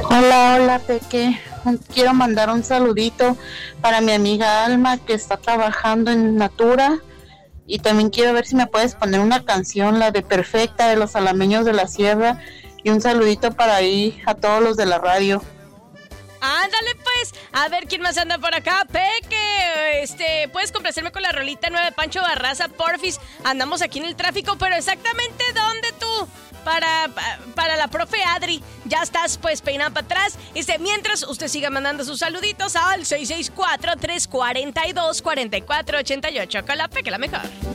Hola, hola, Peque. Quiero mandar un saludito para mi amiga Alma que está trabajando en Natura y también quiero ver si me puedes poner una canción, la de Perfecta de los Alameños de la Sierra, y un saludito para ahí a todos los de la radio. Ándale pues, a ver quién más anda por acá, Peque. Puedes complacerme con la rolita nueva de Pancho Barraza, porfis. Andamos aquí en el tráfico, pero exactamente ¿dónde tú? Para la profe Adri. Ya estás pues peinada para atrás. Mientras usted siga mandando sus saluditos al 664-342-4488. Con la Peque, la mejor.